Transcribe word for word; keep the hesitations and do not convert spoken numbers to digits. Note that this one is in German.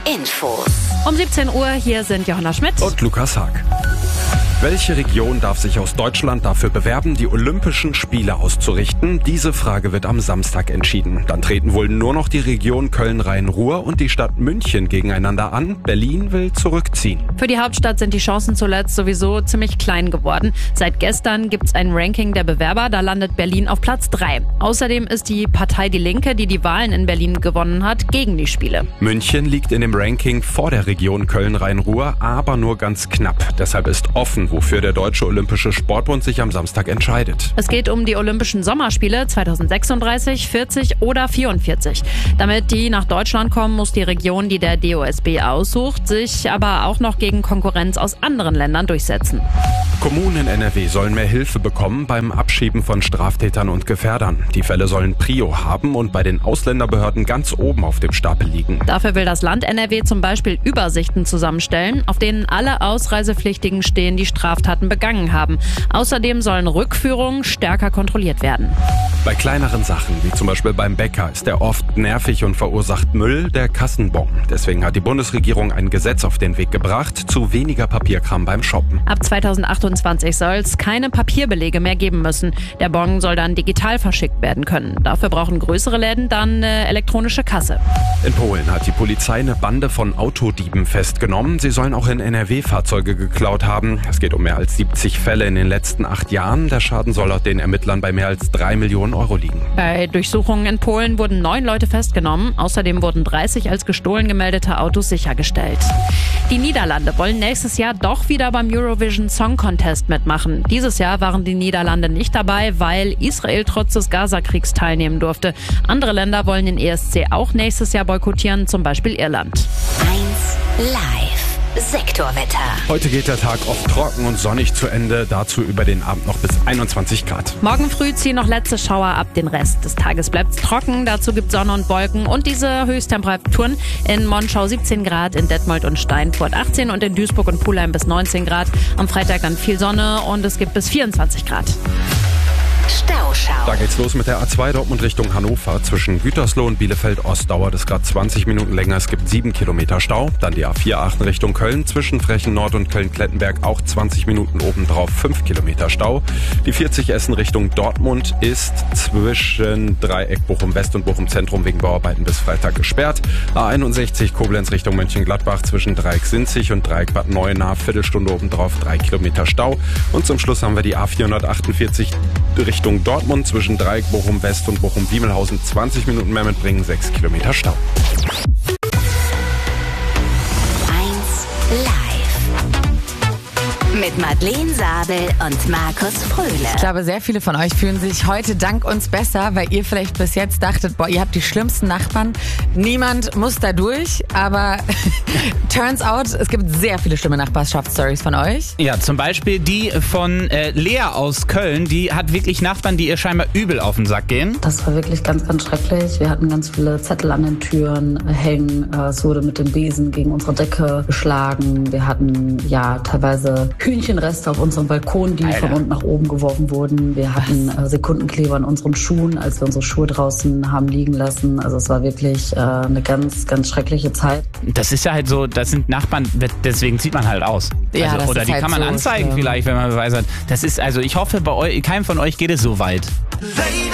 Infos. Um siebzehn Uhr, hier sind Johanna Schmidt und Lukas Haag. Welche Region darf sich aus Deutschland dafür bewerben, die Olympischen Spiele auszurichten? Diese Frage wird am Samstag entschieden. Dann treten wohl nur noch die Region Köln-Rhein-Ruhr und die Stadt München gegeneinander an. Berlin will zurückziehen. Für die Hauptstadt sind die Chancen zuletzt sowieso ziemlich klein geworden. Seit gestern gibt's ein Ranking der Bewerber, da landet Berlin auf Platz drei. Außerdem ist die Partei Die Linke, die die Wahlen in Berlin gewonnen hat, gegen die Spiele. München liegt in dem Ranking vor der Region Köln-Rhein-Ruhr, aber nur ganz knapp. Deshalb ist offen, wofür der Deutsche Olympische Sportbund sich am Samstag entscheidet. Es geht um die Olympischen Sommerspiele zweitausendsechsunddreißig, vierzig oder vierundvierzig. Damit die nach Deutschland kommen, muss die Region, die der D O S B aussucht, sich aber auch noch gegen Konkurrenz aus anderen Ländern durchsetzen. Kommunen in N R W sollen mehr Hilfe bekommen beim Abschieben von Straftätern und Gefährdern. Die Fälle sollen Prio haben und bei den Ausländerbehörden ganz oben auf dem Stapel liegen. Dafür will das Land N R W zum Beispiel Übersichten zusammenstellen, auf denen alle Ausreisepflichtigen stehen, die Straftaten begangen haben. Außerdem sollen Rückführungen stärker kontrolliert werden. Bei kleineren Sachen, wie zum Beispiel beim Bäcker, ist er oft nervig und verursacht Müll, der Kassenbon. Deswegen hat die Bundesregierung ein Gesetz auf den Weg gebracht, zu weniger Papierkram beim Shoppen. Ab zweitausendachtundzwanzig soll es keine Papierbelege mehr geben müssen. Der Bon soll dann digital verschickt werden können. Dafür brauchen größere Läden dann eine elektronische Kasse. In Polen hat die Polizei eine Bande von Autodieben festgenommen. Sie sollen auch in N R W Fahrzeuge geklaut haben. Es geht um mehr als siebzig Fälle in den letzten acht Jahren. Der Schaden soll laut den Ermittlern bei mehr als drei Millionen Euro liegen. Bei Durchsuchungen in Polen wurden neun Leute festgenommen. Außerdem wurden dreißig als gestohlen gemeldete Autos sichergestellt. Die Niederlande wollen nächstes Jahr doch wieder beim Eurovision Song Contest mitmachen. Dieses Jahr waren die Niederlande nicht dabei, weil Israel trotz des Gazakriegs teilnehmen durfte. Andere Länder wollen den E S C auch nächstes Jahr boykottieren, zum Beispiel Irland. eins Live. Sektorwetter. Heute geht der Tag oft trocken und sonnig zu Ende, dazu über den Abend noch bis einundzwanzig Grad. Morgen früh ziehen noch letzte Schauer ab, den Rest des Tages bleibt trocken, dazu gibt Sonne und Wolken und diese Höchsttemperaturen in Monschau siebzehn Grad, in Detmold und Steinfurt achtzehn und in Duisburg und Pulheim bis neunzehn Grad. Am Freitag dann viel Sonne und es gibt bis vierundzwanzig Grad. Stauschau. Da geht's los mit der A zwei Dortmund Richtung Hannover. Zwischen Gütersloh und Bielefeld-Ost dauert es gerade zwanzig Minuten länger. Es gibt sieben Kilometer Stau. Dann die A vier Aachen Richtung Köln. Zwischen Frechen Nord und Köln-Klettenberg auch zwanzig Minuten obendrauf. fünf Kilometer Stau. Die vierzig Essen Richtung Dortmund ist zwischen Dreieck Bochum-West und Bochum-Zentrum wegen Bauarbeiten bis Freitag gesperrt. A einundsechzig Koblenz Richtung Mönchengladbach. Zwischen Dreieck Sinzig und Dreieck Bad Neuenahr. Viertelstunde obendrauf. drei Kilometer Stau. Und zum Schluss haben wir die A vierhundertachtundvierzig Richtung Dortmund zwischen Dreieck Bochum-West und Bochum-Wiemelhausen zwanzig Minuten mehr mitbringen, sechs Kilometer Stau. eins Live. Mit Madeleine Sabel und Markus Fröhle. Ich glaube, sehr viele von euch fühlen sich heute dank uns besser, weil ihr vielleicht bis jetzt dachtet, boah, ihr habt die schlimmsten Nachbarn. Niemand muss da durch, aber turns out, es gibt sehr viele schlimme Nachbarschaftsstories von euch. Ja, zum Beispiel die von äh, Lea aus Köln. Die hat wirklich Nachbarn, die ihr scheinbar übel auf den Sack gehen. Das war wirklich ganz, ganz schrecklich. Wir hatten ganz viele Zettel an den Türen hängen. Es wurde mit dem Besen gegen unsere Decke geschlagen. Wir hatten ja teilweise Hühnchenreste auf unserem Balkon, die Alter. von unten nach oben geworfen wurden. Wir hatten äh, Sekundenkleber an unseren Schuhen, als wir unsere Schuhe draußen haben liegen lassen. Also es war wirklich äh, eine ganz, ganz schreckliche Zeit. Das ist ja halt so, das sind Nachbarn, deswegen zieht man halt aus. Ja, also, das oder ist die halt kann man so anzeigen schlimm. vielleicht, wenn man Beweis hat. Das ist, also ich hoffe, bei euch, keinem von euch geht es so weit. Lady.